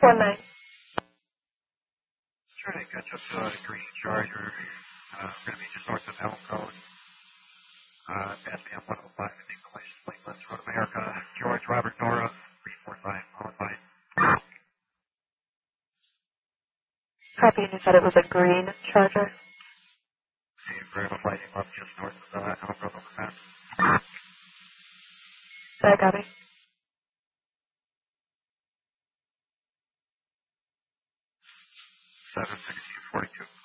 19. Trying to catch up to a green Charger. Going to be just north of Elm Road. Pass me on 105, I think the license plate, Let's Road America. George Robert Nora, 345, qualified. Copy, and you said it was a green Charger? And Grandma lighting up just north of Elm Road on the map. Did I copy? 71642.